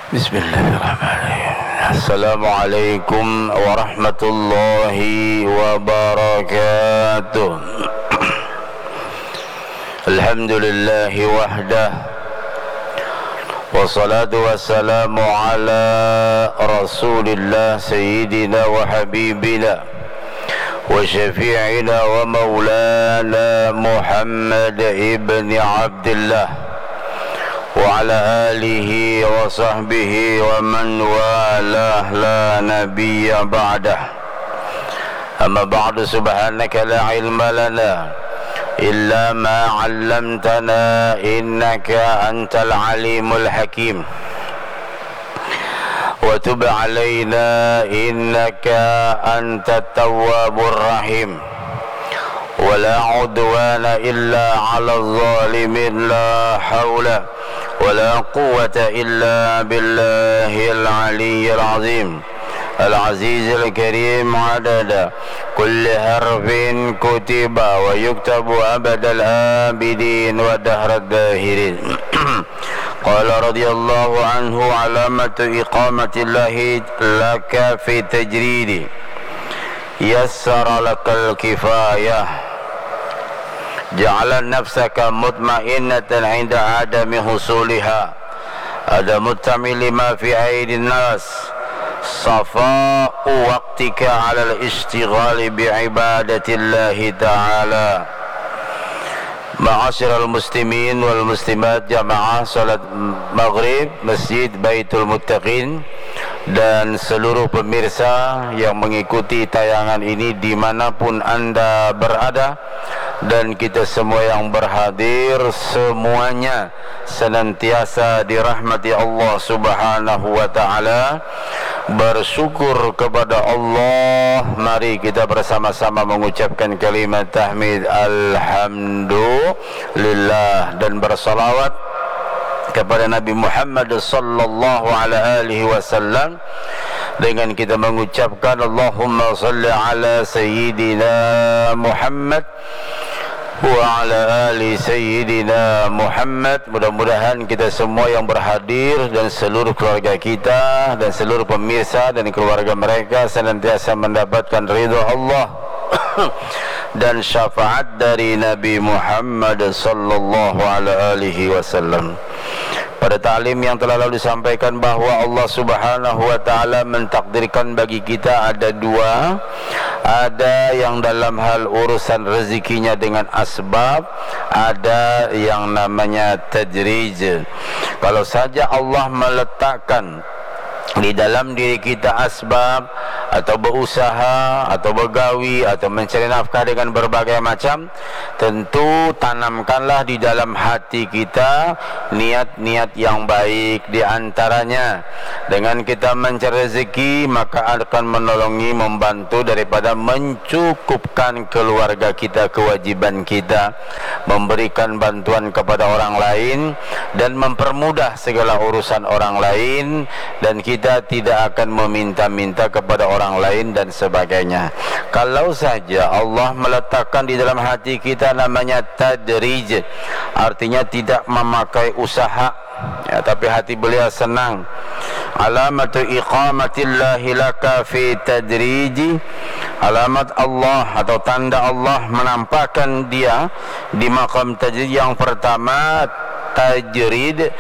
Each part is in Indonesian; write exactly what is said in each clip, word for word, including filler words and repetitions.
Bismillahirrahmanirrahim. Assalamualaikum warahmatullahi wabarakatuh. Alhamdulillahi wahdah, wassalatu wassalamu ala rasulillah sayyidina wa habibina wa syafi'ina wa maulana Muhammad ibn Abdullah wa ala alihi wa sahbihi wa man walah la nabiyya ba'dah. Amma ba'du, subhanaka la ilma lana illa ma 'allamtana innaka antal alimul hakim wa tub 'alaina innaka antat tawwabur rahim. ولا عدوان إلا على الظالمين، لا حول ولا قوة إلا بالله العلي العظيم العزيز الكريم عدد كل حرف كتب ويكتب أبد الآبدين ودهر الداهرين. قال رضي الله عنه: علامة إقامة الله لك في تجريد يسر لك الكفاية جعل نفسك مطمئنة عند عدم حصولها عدم التميل لما في أيدي الناس صفاء وقتك على الاشتغال بعبادة الله تعالى. Ma'asyiral muslimin wal muslimat, jamaah salat maghrib Masjid Baitul Muttaqin dan seluruh pemirsa yang mengikuti tayangan ini dimanapun anda berada, dan kita semua yang berhadir, semuanya senantiasa dirahmati Allah subhanahu wa ta'ala. Bersyukur kepada Allah. Mari kita bersama-sama mengucapkan kalimat tahmid alhamdulillah dan bersalawat kepada Nabi Muhammad sallallahu alaihi wasallam dengan kita mengucapkan Allahumma salli ala sayyidina Muhammad wa ala ali sayyidina Muhammad. Mudah-mudahan kita semua yang berhadir dan seluruh keluarga kita dan seluruh pemirsa dan keluarga mereka senantiasa mendapatkan ridha Allah dan syafaat dari Nabi Muhammad sallallahu alaihi wasallam. Pada ta'lim yang telah lalu disampaikan bahawa Allah subhanahu wa ta'ala mentakdirkan bagi kita ada dua. Ada yang dalam hal urusan rezekinya dengan asbab, ada yang namanya tajrij. Kalau saja Allah meletakkan di dalam diri kita asbab, atau berusaha, atau bergawi, atau mencari nafkah dengan berbagai macam, tentu tanamkanlah di dalam hati kita niat-niat yang baik. Di antaranya dengan kita mencari rezeki, maka akan menolongi, membantu daripada mencukupkan keluarga kita, kewajiban kita, memberikan bantuan kepada orang lain dan mempermudah segala urusan orang lain, dan kita tidak akan meminta-minta kepada orang lain dan sebagainya. Kalau saja Allah meletakkan di dalam hati kita namanya tadrij, artinya tidak memakai usaha, ya, tapi hati beliau senang. Alamatu iqamatillahi laka fi tadriji, alamat Allah atau tanda Allah menampakkan dia di maqam tajrid. Yang pertama, tajrid,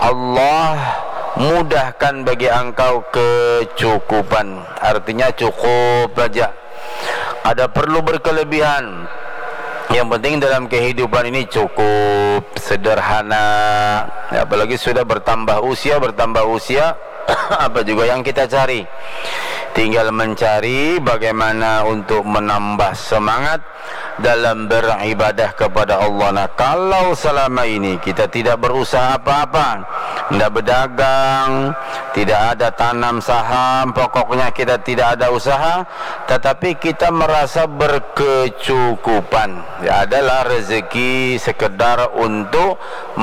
Allah mudahkan bagi engkau kecukupan, artinya cukup saja. Ada perlu berkelebihan, yang penting dalam kehidupan ini cukup, sederhana. Ya, apalagi sudah bertambah usia, bertambah usia apa juga yang kita cari? Tinggal mencari bagaimana untuk menambah semangat dalam beribadah kepada Allah. Nah, kalau selama ini kita tidak berusaha apa-apa, tidak berdagang, tidak ada tanam saham, pokoknya kita tidak ada usaha, tetapi kita merasa berkecukupan, ya, adalah rezeki sekedar untuk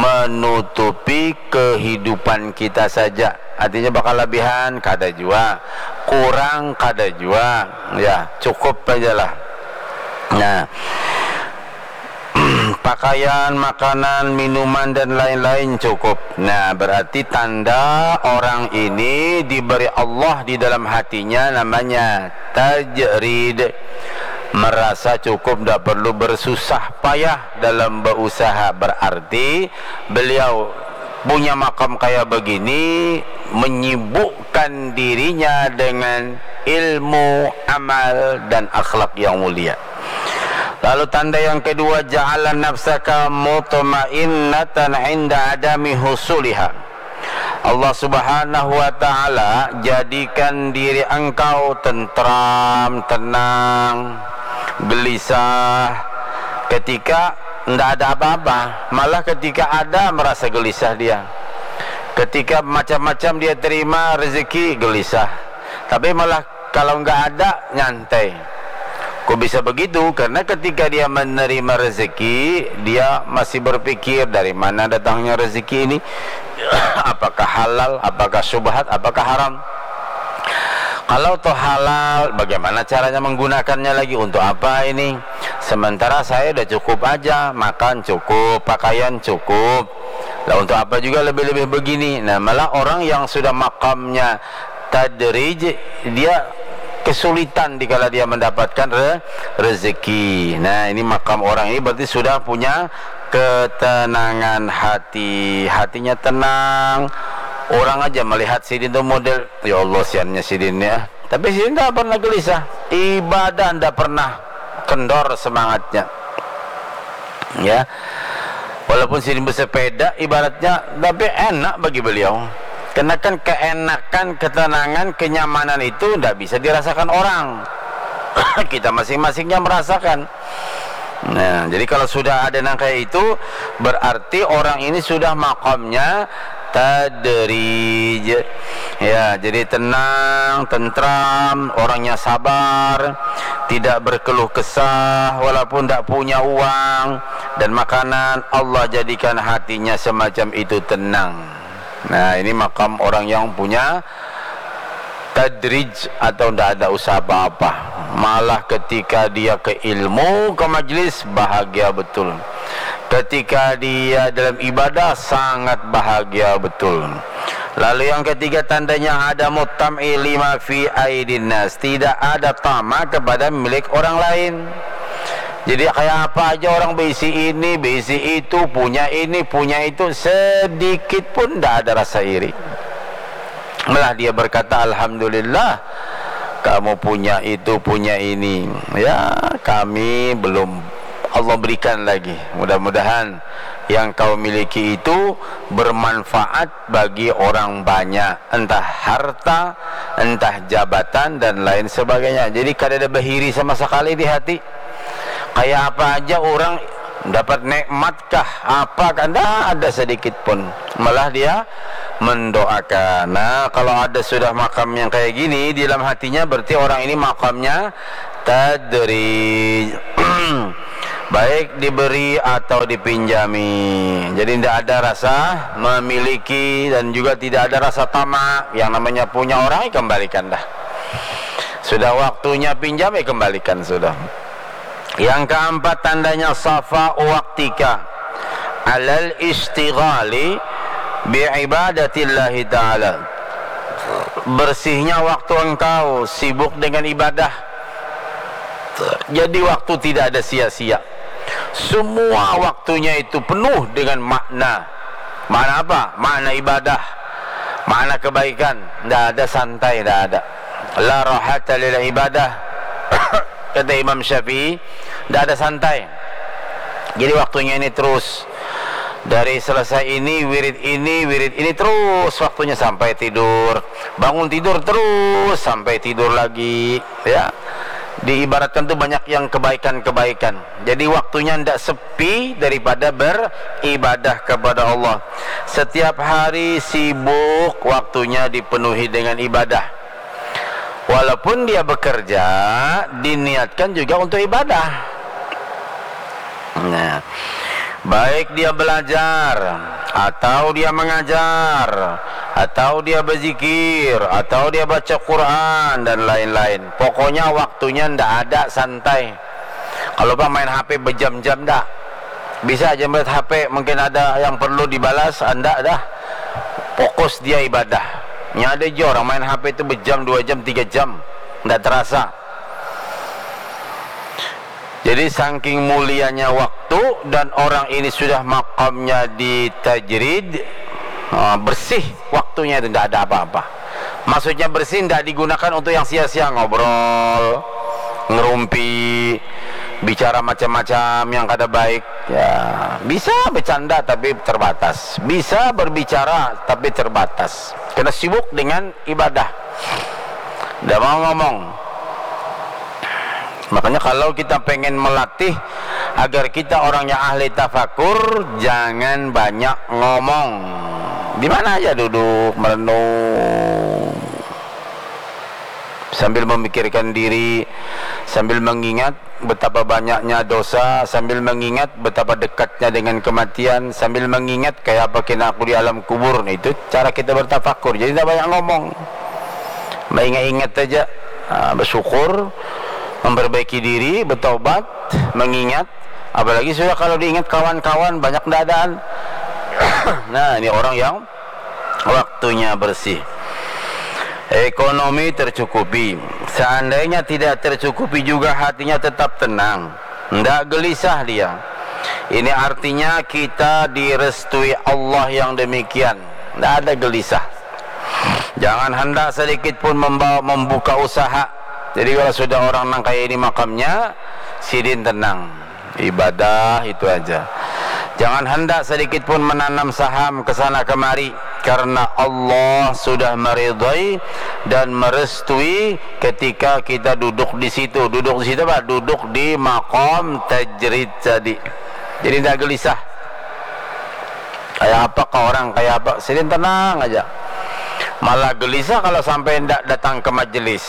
menutupi kehidupan kita saja. Artinya bakal lebihan kada jua, kurang kada jua, ya cukup aja lah. Nah, pakaian, makanan, minuman dan lain-lain cukup. Nah, berarti tanda orang ini diberi Allah di dalam hatinya namanya tajrid, merasa cukup, tidak perlu bersusah payah dalam berusaha. Berarti beliau punya makam kayak begini, menyibukkan dirinya dengan ilmu, amal dan akhlak yang mulia. Lalu tanda yang kedua, ja'ala nafsaka mutmainnatan 'inda adami husuliha. Allah Subhanahu wa taala jadikan diri engkau tentram, tenang, gelisah ketika tidak ada apa-apa, malah ketika ada merasa gelisah dia. Ketika macam-macam dia terima rezeki, gelisah. Tapi malah kalau enggak ada, nyantai. Kok bisa begitu? Karena ketika dia menerima rezeki, dia masih berpikir dari mana datangnya rezeki ini, apakah halal, apakah syubhat, apakah haram. Kalau toh halal, bagaimana caranya menggunakannya lagi, untuk apa ini? Sementara saya udah cukup aja, makan cukup, pakaian cukup. Lah untuk apa juga lebih-lebih begini? Nah, malah orang yang sudah makamnya tadrij, dia kesulitan dikala dia mendapatkan re rezeki. Nah, ini makam orang ini berarti sudah punya ketenangan hati, hatinya tenang. Orang aja melihat Sidin itu model, ya Allah siannya Sidin ya, tapi Sidin tidak pernah gelisah, ibadah tidak pernah kendor semangatnya ya. Walaupun Sidin bersepeda ibaratnya, tapi enak bagi beliau. Karena kan keenakan, ketenangan, kenyamanan itu tidak bisa dirasakan orang. Kita masing-masingnya merasakan. Nah, jadi kalau sudah ada yang kayak itu, berarti orang ini sudah makamnya tadrij ya. Jadi tenang, tentram, orangnya sabar, tidak berkeluh kesah walaupun tidak punya uang dan makanan. Allah jadikan hatinya semacam itu tenang. Nah, ini makam orang yang punya tadrij atau tidak ada usaha apa-apa. Malah ketika dia ke ilmu, ke majlis, bahagia betul. Ketika dia dalam ibadah, sangat bahagia betul. Lalu yang ketiga tandanya, ada mutam'i lima fi aidin nas, tidak ada tamak kepada milik orang lain. Jadi kayak apa aja orang berisi ini, berisi itu, punya ini, punya itu, sedikit pun tidak ada rasa iri. Malah dia berkata, alhamdulillah kamu punya itu, punya ini, ya kami belum Allah berikan lagi. Mudah-mudahan yang kau miliki itu bermanfaat bagi orang banyak, entah harta, entah jabatan dan lain sebagainya. Jadi kada ada bahiri sama sekali di hati. Kayak apa aja orang dapat nikmatkah apa, kan ada sedikit pun. Malah dia mendoakan. Nah, kalau ada sudah makam yang kayak gini di dalam hatinya, berarti orang ini makamnya tadrij. Baik diberi atau dipinjami. Jadi tidak ada rasa memiliki dan juga tidak ada rasa tamak. Yang namanya punya orang, kembalikan dah. Sudah waktunya pinjam, ya kembalikan sudah. Yang keempat tandanya, safa waqtika alal istighali bi'ibadatillahi ta'ala. Bersihnya waktu engkau sibuk dengan ibadah. Jadi waktu tidak ada sia-sia. Semua waktunya itu penuh dengan makna. Makna apa? Makna ibadah, makna kebaikan. Tidak ada santai, tidak ada. La rahata lil ibadah. Kata Imam Syafi'i, tidak ada santai. Jadi waktunya ini terus. Dari selesai ini, wirid ini, wirid ini, terus waktunya sampai tidur. Bangun tidur terus sampai tidur lagi, ya. Diibaratkan tuh banyak yang kebaikan-kebaikan. Jadi waktunya tidak sepi daripada beribadah kepada Allah. Setiap hari sibuk, waktunya dipenuhi dengan ibadah. Walaupun dia bekerja, diniatkan juga untuk ibadah. Nah, baik dia belajar, atau dia mengajar, atau dia berzikir, atau dia baca Quran dan lain-lain. Pokoknya waktunya ndak ada santai. Kalau pak main H P berjam-jam dah. bisa aja melihat H P, mungkin ada yang perlu dibalas, anda dah fokus dia ibadah. Yang ada je orang main H P itu berjam, dua jam, tiga jam, tidak terasa. Jadi saking mulianya waktu, dan orang ini sudah makamnya di tajrid, bersih waktunya itu, tidak ada apa-apa. Maksudnya bersih, tidak digunakan untuk yang sia-sia, ngobrol, ngerumpi, bicara macam-macam yang kada baik. Ya, bisa bercanda tapi terbatas, bisa berbicara tapi terbatas, kena sibuk dengan ibadah, tidak mau ngomong. Makanya kalau kita pengen melatih agar kita orangnya ahli tafakur, jangan banyak ngomong. Di mana aja duduk merenung sambil memikirkan diri, sambil mengingat betapa banyaknya dosa, sambil mengingat betapa dekatnya dengan kematian, sambil mengingat kayak apa kena aku di alam kubur. Nah, itu cara kita bertafakur. Jadi tidak banyak ngomong, mengingat-ingat saja, bersyukur, memperbaiki diri, bertobat, mengingat. Apalagi sudah kalau diingat kawan-kawan banyak dadaan. Nah, ini orang yang waktunya bersih. Ekonomi tercukupi. Seandainya tidak tercukupi juga hatinya tetap tenang, tidak gelisah dia. Ini artinya kita direstui Allah yang demikian, tidak ada gelisah. Jangan hendak sedikit pun membawa, membuka usaha. Jadi kalau sudah orang nang kayak ini makamnya, sidin tenang, ibadah itu aja. Jangan hendak sedikit pun menanam saham ke sana kemari, karena Allah sudah meridai dan merestui ketika kita duduk di situ. Duduk di situ apa? Duduk di maqam tajrid tadi. Jadi tidak gelisah. Kayak apa ke orang, kayak apa, sidin tenang aja. Malah gelisah kalau sampai tidak datang ke majelis.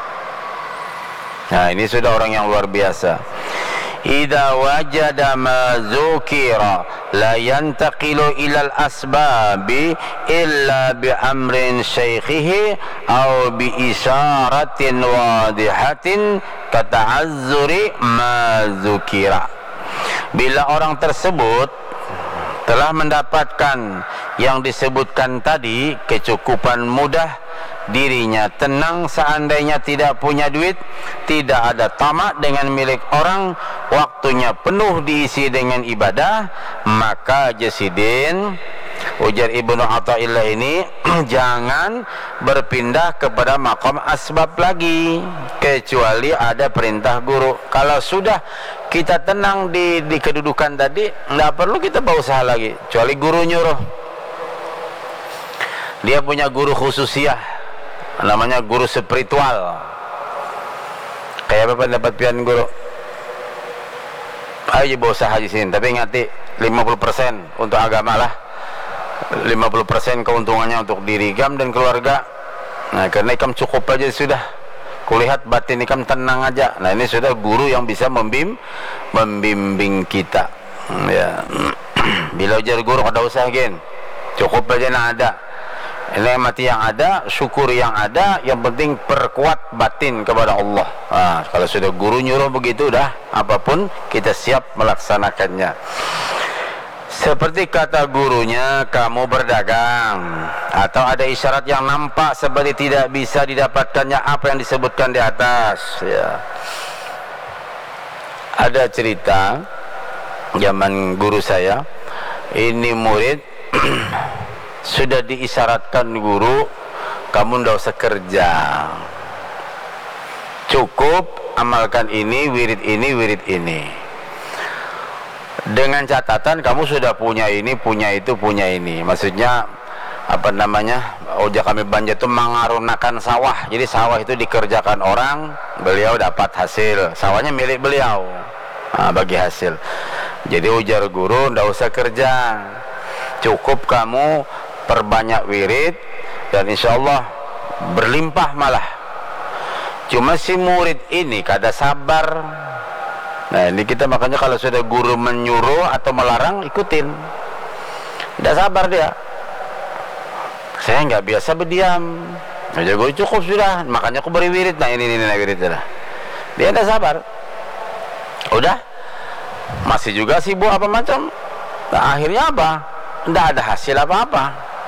Nah, ini sudah orang yang luar biasa. Idza wajada ma dzukira la yantaqilu ila al-asbabi illa bi amrin syaikhihi aw bi isyaratin wadihatin kata'azzuri ma dzukira. Bila orang tersebut telah mendapatkan yang disebutkan tadi, kecukupan mudah, dirinya tenang, seandainya tidak punya duit, tidak ada tamak dengan milik orang, waktunya penuh diisi dengan ibadah, maka jasidin, ujar Ibnu Athaillah ini, jangan berpindah kepada maqam asbab lagi, kecuali ada perintah guru. Kalau sudah kita tenang di, di kedudukan tadi, tidak perlu kita berusaha lagi, kecuali guru nyuruh. Dia punya guru khususiyah, namanya guru spiritual. Kayak apa pendapat pian guru? Ayo berusaha di sini, tapi ingati lima puluh persen untuk agama lah, lima puluh persen keuntungannya untuk diri ikam dan keluarga. Nah, karena ikam cukup aja sudah. Kulihat batin ikam tenang aja. Nah, ini sudah guru yang bisa membim, membimbing kita. Ya. Bila ujar guru ada usaha gen, cukup aja nah ada. Ini mati yang ada, syukur yang ada, yang penting perkuat batin kepada Allah. Nah, kalau sudah guru nyuruh begitu, dah apapun kita siap melaksanakannya. Seperti kata gurunya, kamu berdagang, atau ada isyarat yang nampak seperti tidak bisa didapatkannya apa yang disebutkan di atas. Ya. Ada cerita zaman guru saya, ini murid sudah diisyaratkan guru, kamu tidak usah kerja, cukup amalkan ini, wirid ini, wirid ini, dengan catatan kamu sudah punya ini, punya itu, punya ini. Maksudnya apa namanya, ojek kami Banja itu mengarunakan sawah. Jadi sawah itu dikerjakan orang, beliau dapat hasil, sawahnya milik beliau, nah, bagi hasil. Jadi ujar guru, tidak usah kerja, cukup kamu perbanyak wirid, dan insya Allah berlimpah malah. Cuma si murid ini kada sabar. Nah, ini kita makanya kalau sudah guru menyuruh atau melarang, ikutin. Tidak sabar dia. Saya nggak biasa berdiam. Aja gue cukup sudah, makanya aku beri wirid. Nah, ini ini, ini wirid sudah. Dia tidak sabar. Udah, masih juga sibuk apa macam. Nah, akhirnya apa? Tidak ada hasil apa-apa,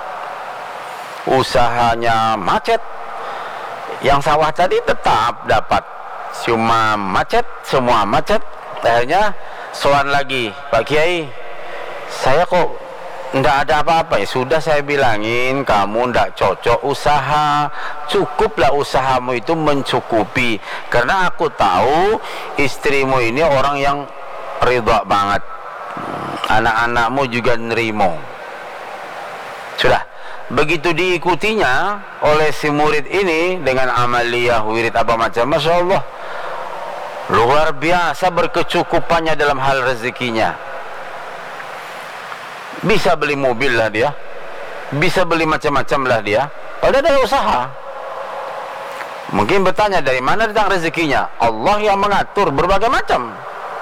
usahanya macet. Yang sawah tadi tetap dapat, cuma macet, semua macet. Akhirnya soal lagi, Pak Kiai, saya kok tidak ada apa-apa. Ya sudah, saya bilangin kamu tidak cocok usaha, cukuplah usahamu itu mencukupi, karena aku tahu istrimu ini orang yang ridha banget, anak-anakmu juga nerimo. Sudah, begitu diikutinya oleh si murid ini dengan amaliyah wirid apa macam, Masya Allah, luar biasa berkecukupannya dalam hal rezekinya. Bisa beli mobil lah dia, bisa beli macam-macam lah dia, padahal ada usaha. Mungkin bertanya, dari mana datang rezekinya? Allah yang mengatur berbagai macam.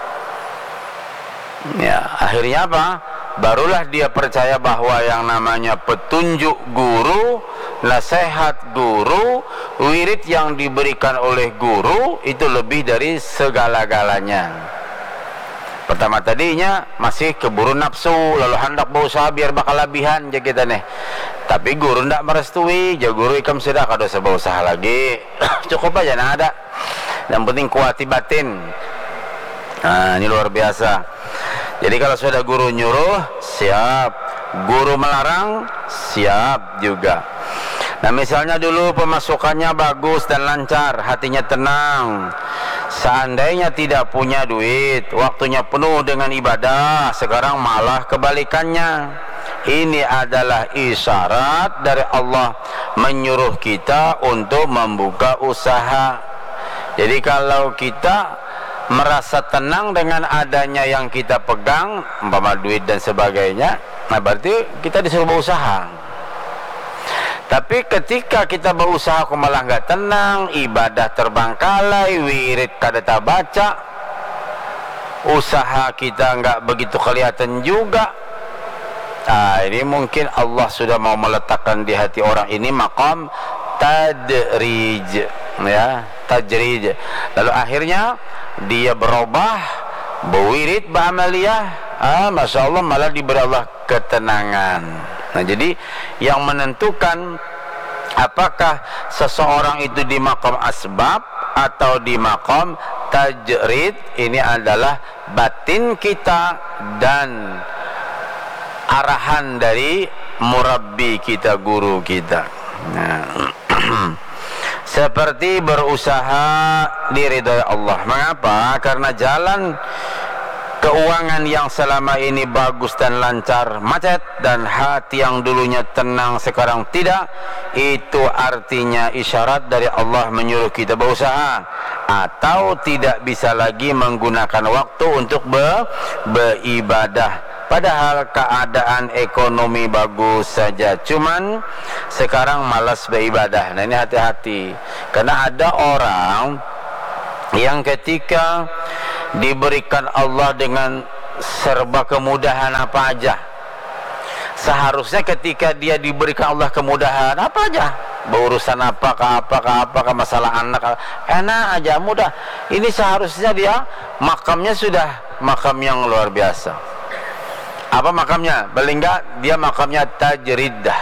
Ya, akhirnya apa? Barulah dia percaya bahwa yang namanya petunjuk guru, nasihat guru, wirid yang diberikan oleh guru itu lebih dari segala-galanya. Pertama tadinya masih keburu nafsu, lalu hendak berusaha biar bakal labihan je kita nih. Tapi guru ndak merestui, je guru ikam sudah kada usah berusaha lagi. Cukup aja nah ada. Yang penting kuati batin. Nah, ini luar biasa. Jadi kalau sudah guru nyuruh, siap. Guru melarang, siap juga. Nah, misalnya dulu pemasukannya bagus dan lancar, hatinya tenang. Seandainya tidak punya duit, waktunya penuh dengan ibadah, sekarang malah kebalikannya. Ini adalah isyarat dari Allah menyuruh kita untuk membuka usaha. Jadi kalau kita merasa tenang dengan adanya yang kita pegang, umpama duit dan sebagainya, nah berarti kita disuruh berusaha. Tapi ketika kita berusaha kok malah nggak tenang, ibadah terbengkalai, wirid kada tak baca, usaha kita nggak begitu kelihatan juga. Nah, ini mungkin Allah sudah mau meletakkan di hati orang ini maqam tadrij, ya, tajrij. Lalu akhirnya dia berubah, berwirid, beramaliyah, ah, Masya Allah, malah diberi Allah ketenangan. Nah, jadi yang menentukan apakah seseorang itu di maqam asbab atau di maqam tajrid, ini adalah batin kita dan arahan dari murabbi kita, guru kita. Nah, seperti berusaha diridhai Allah. Mengapa? Karena jalan keuangan yang selama ini bagus dan lancar macet, dan hati yang dulunya tenang sekarang tidak, itu artinya isyarat dari Allah menyuruh kita berusaha, atau tidak bisa lagi menggunakan waktu untuk be beribadah. Padahal keadaan ekonomi bagus saja, cuman sekarang malas beribadah. Nah, ini hati-hati, karena ada orang yang ketika diberikan Allah dengan serba kemudahan apa aja, seharusnya ketika dia diberikan Allah kemudahan apa aja, berurusan apakah apakah apakah masalah anak enak aja, mudah, ini seharusnya dia makamnya sudah makam yang luar biasa. Apa makamnya? Paling enggak dia makamnya tajridah,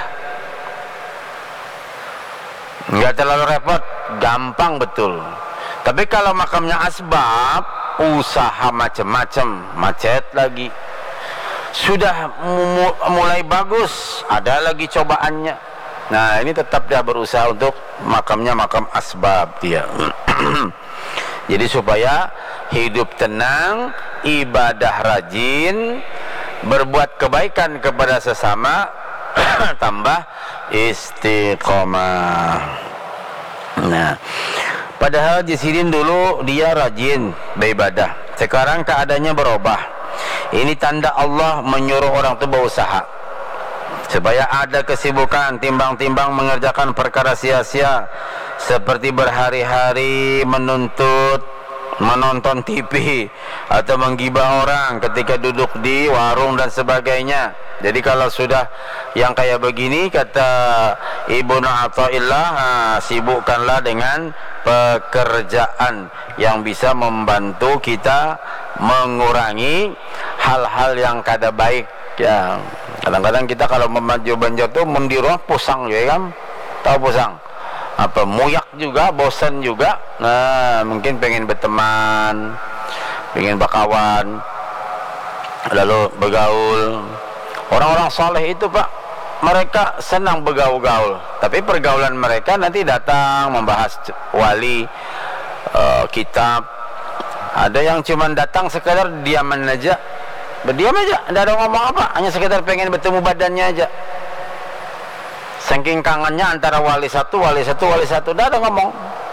enggak terlalu repot, gampang betul. Tapi kalau makamnya asbab, usaha macam-macam, macet lagi, sudah mulai bagus, ada lagi cobaannya. Nah, ini tetap dia berusaha untuk makamnya makam asbab dia. Jadi supaya hidup tenang, ibadah rajin, berbuat kebaikan kepada sesama, tambah istiqomah. Nah, padahal di sini dulu dia rajin beribadah, sekarang keadaannya berubah. Ini tanda Allah menyuruh orang itu berusaha supaya ada kesibukan timbang-timbang mengerjakan perkara sia-sia, seperti berhari-hari menuntut menonton T V atau menggibah orang ketika duduk di warung dan sebagainya. Jadi kalau sudah yang kayak begini, kata Ibnu Athaillah, nah, sibukkanlah dengan pekerjaan yang bisa membantu kita mengurangi hal-hal yang kada baik. Ya, kadang-kadang kita kalau memaju banjar tuh mendirung pusang ya kan, tahu pusang apa, muyak juga, bosan juga. Nah mungkin pengen berteman, pengen berkawan, lalu bergaul. Orang-orang soleh itu Pak, mereka senang bergaul-gaul, tapi pergaulan mereka nanti datang membahas wali, uh, kitab. Ada yang cuma datang sekadar diaman aja, berdiam aja, tidak ada ngomong apa, hanya sekedar pengen bertemu badannya aja. Saking kangennya antara wali satu, wali satu, wali satu, tidak ada ngomong,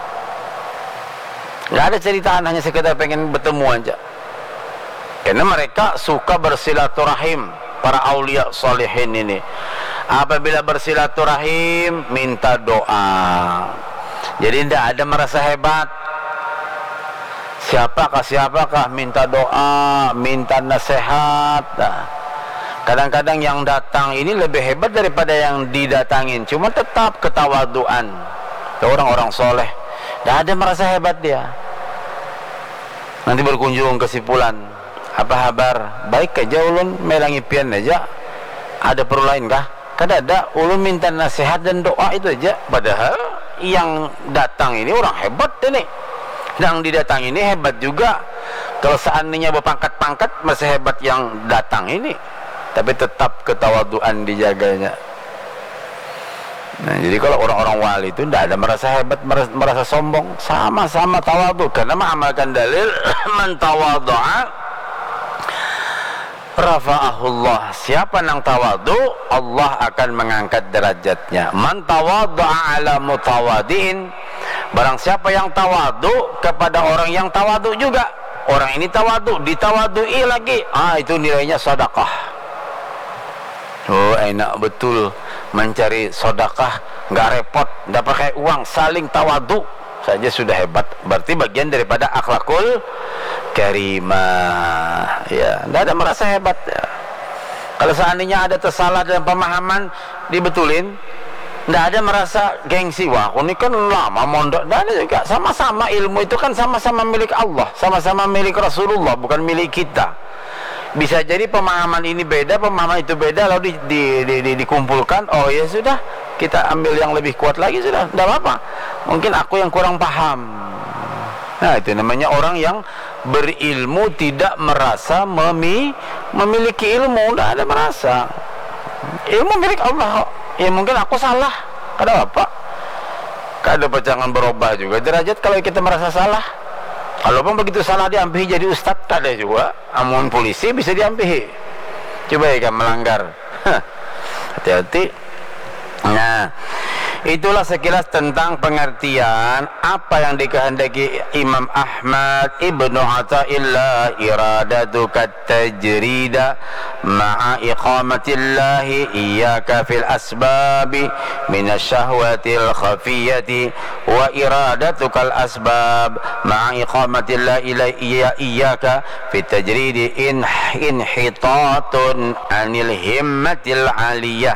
tidak ada ceritaan, hanya sekedar pengen bertemu aja. Karena mereka suka bersilaturahim, para aulia salihin ini. Apabila bersilaturahim, minta doa. Jadi tidak ada merasa hebat. Siapakah siapakah minta doa, minta nasihat. Kadang-kadang yang datang ini lebih hebat daripada yang didatangin, cuma tetap ketawaduan. Itu orang-orang soleh, tidak ada merasa hebat dia. Nanti berkunjung kesimpulan, apa kabar? Baik aja ulun, melangi pian aja. Ada perlu lain kah? Kada ada, ulun minta nasihat dan doa itu aja. Padahal yang datang ini orang hebat ini, yang didatang ini hebat juga. Kalau seandainya berpangkat-pangkat masih hebat yang datang ini, tapi tetap ketawaduan dijaganya. Nah, jadi kalau orang-orang wali itu tidak ada merasa hebat, merasa, merasa sombong, sama-sama tawadu. Karena mengamalkan dalil man tawadhu'a rafa'ahullah. Siapa yang tawadu, Allah akan mengangkat derajatnya. Man tawadhu'a ala mutawadiin. Barang siapa yang tawadu kepada orang yang tawadu juga, orang ini tawadu, ditawadui lagi, ah itu nilainya sedekah. Oh enak betul mencari sedekah, nggak repot, nggak pakai uang, saling tawadu saja sudah hebat. Berarti bagian daripada akhlakul karimah. Ya, nggak ada merasa hebat ya. Kalau seandainya ada tersalah dalam pemahaman, dibetulin. Nggak ada merasa gengsi, wah ini kan lama mondok. Nggak ada juga, sama-sama ilmu itu kan sama-sama milik Allah, sama-sama milik Rasulullah, bukan milik kita. Bisa jadi pemahaman ini beda, pemahaman itu beda, lalu di, di, di, di, dikumpulkan. Oh ya sudah, kita ambil yang lebih kuat lagi sudah, tidak apa-apa. Mungkin aku yang kurang paham. Nah itu namanya orang yang berilmu tidak merasa memi, memiliki ilmu, tidak ada merasa. Ilmu milik Allah. Ya mungkin aku salah, kada apa, kada apa, jangan berubah juga derajat kalau kita merasa salah. Kalaupun begitu salah diampihi jadi ustaz, kada juga. Amun polisi bisa diampihi. Coba ya kan melanggar. Hati-hati. Nah, itulah sekilas tentang pengertian apa yang dikehendaki Imam Ahmad Ibnu Athaillah, iradatuka tajrida ma'a iqamatillahi iyyaka fil asbabi minasyahwatil khafiyati wa iradatukal asbab ma'a iqamatillahi iyyaka fit tajridi in inhitatun anil himmatil aliyah.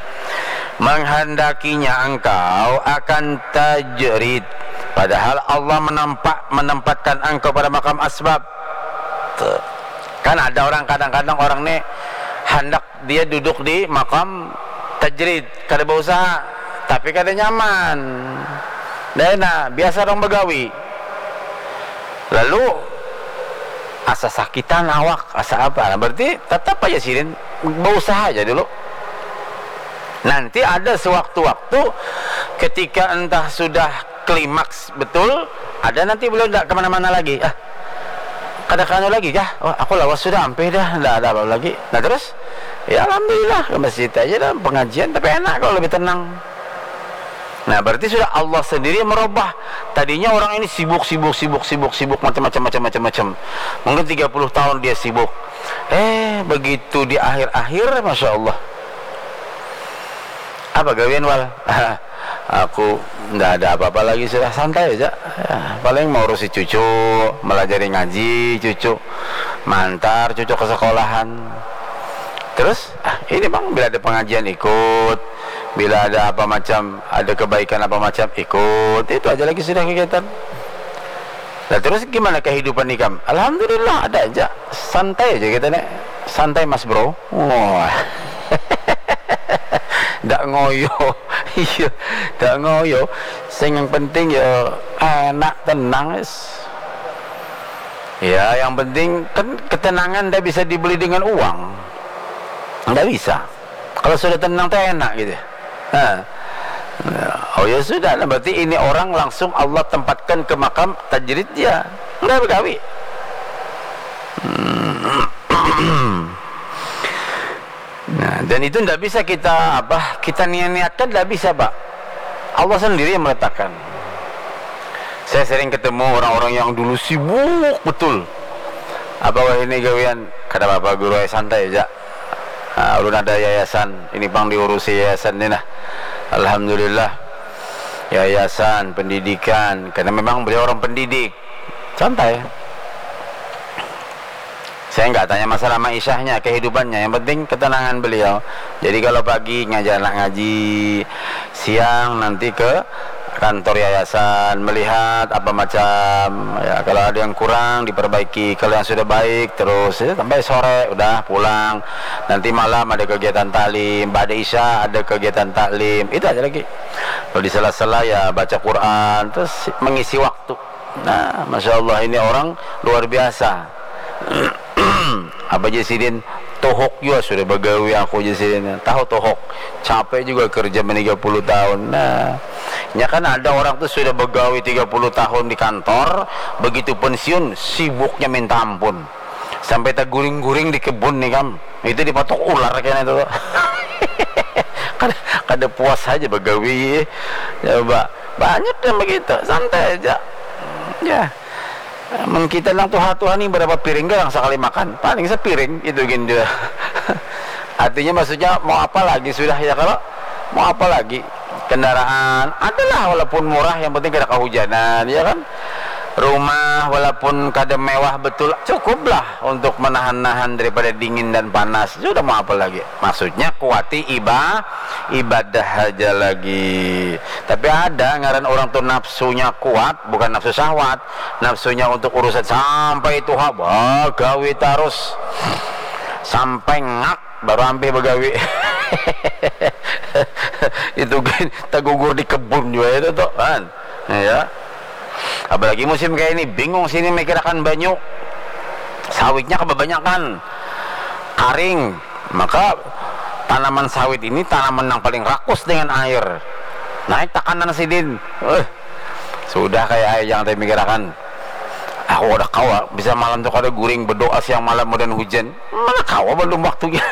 Menghendakinya engkau akan tajrid, padahal Allah menampak, menempatkan engkau pada makam asbab. Tuh. Kan ada orang kadang-kadang orang nih hendak dia duduk di makam tajrid, kada berusaha, tapi kada nyaman. Dena biasa orang begawi. Lalu asa sakitan awak, asa apa? Berarti tetap aja sirin, berusaha aja dulu. Nanti ada sewaktu-waktu ketika entah sudah klimaks betul, ada nanti belum tidak kemana-mana lagi. Ah, kadang-kadang lagi kah? Oh, aku lawas sudah sampai dah, tidak ada apa lagi. Nah terus, ya alhamdulillah ke masjid aja dah pengajian, tapi enak kalau lebih tenang. Nah berarti sudah Allah sendiri merubah. Tadinya orang ini sibuk, sibuk, sibuk, sibuk, sibuk macam-macam, macam-macam, macam. Mungkin tiga puluh tahun dia sibuk. Eh begitu di akhir-akhir, masya Allah. Apa gawian wal? Aku ndak ada apa-apa lagi, sudah santai aja ya, paling mau urusi cucu, melajari ngaji cucu, mantar cucu ke sekolahan. Terus ah, ini bang, bila ada pengajian ikut, bila ada apa macam, ada kebaikan apa macam ikut, itu aja lagi sudah kegiatan. Nah, terus gimana kehidupan nikam? Alhamdulillah ada aja, santai aja kita nih, santai mas bro. Wah, ndak ngoyo, iya, ndak ngoyo. Sing yang penting ya enak, tenang es. Ya, yang penting kan ketenangan ndak bisa dibeli dengan uang, ndak bisa. Kalau sudah tenang tuh enak gitu. Nah. Oh ya sudah, berarti ini orang langsung Allah tempatkan ke makam tajrid dia, nggak bergawi. Nah, dan itu nggak bisa kita apa kita niat-niatkan, nggak bisa pak. Allah sendiri yang meletakkan. Saya sering ketemu orang-orang yang dulu sibuk betul. Apa wah ini gawian? Kata bapak guru santai aja. Nah, ulun ada yayasan, ini bang diurusi yayasan ini nah. Alhamdulillah, yayasan pendidikan, karena memang beliau orang pendidik, santai. Saya nggak tanya masalah ma'isyahnya, kehidupannya, yang penting ketenangan beliau. Jadi kalau pagi ngajar anak ngaji, siang nanti ke kantor yayasan melihat apa macam ya, kalau ada yang kurang diperbaiki, kalau yang sudah baik terus ya, sampai sore udah pulang. Nanti malam ada kegiatan taklim, pada isya ada kegiatan taklim, itu aja lagi. Kalau di sela-sela ya baca Quran, terus mengisi waktu. Nah, masya Allah ini orang luar biasa. Apa Jasidin tohok juga sudah begawi aku Jasidin, tahu tohok, capek juga kerja tiga puluh tahun. Nah, ya kan ada orang tuh sudah begawi tiga puluh tahun di kantor, begitu pensiun sibuknya minta ampun, sampai tak guring-guring di kebun nih kam, itu dipatok ular kayaknya itu. Kan kada puas aja begawi ya mbak, banyak yang begitu, santai aja ya. Men kita lang tuha-tuha nih berapa piring gak sekali makan, paling sepiring itu gini dia. Artinya maksudnya mau apa lagi sudah ya, kalau mau apa lagi kendaraan adalah walaupun murah yang penting kada kehujanan ya kan. Rumah walaupun kada mewah betul cukuplah untuk menahan-nahan daripada dingin dan panas, sudah mau apa lagi. Maksudnya kuati ibadah ibadah aja lagi. Tapi ada ngaran orang tuh nafsunya kuat, bukan nafsu syahwat, nafsunya untuk urusan sampai itu haba gawi terus sampai ngak baru ambil begawi. Itu kan tagugur di kebun juga itu tuh kan ya. Apalagi musim kayak ini, bingung sini mikirkan banyu, sawitnya kebanyakan kering, maka tanaman sawit ini tanaman yang paling rakus dengan air, naik tekanan sidin, uh, sudah kayak air yang saya mikirkan. Aku udah kawa bisa malam tuh kada guring berdoa siang malam dan hujan, mana kawa belum waktunya.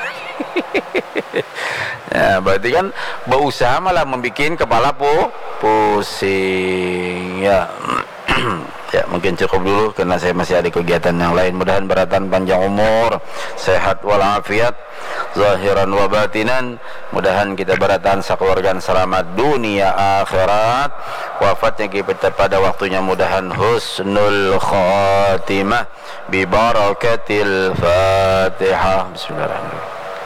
Ya, berarti kan berusaha malah membuat kepala pu pusing ya. Ya mungkin cukup dulu karena saya masih ada kegiatan yang lain. Mudahan beratan panjang umur, sehat walafiat, zahiran wa batinan. Mudahan kita beratan sakeluargaan selamat dunia akhirat, wafatnya kita pada waktunya mudahan husnul khatimah bi barakatil Fatihah. Bismillahirrahmanirrahim.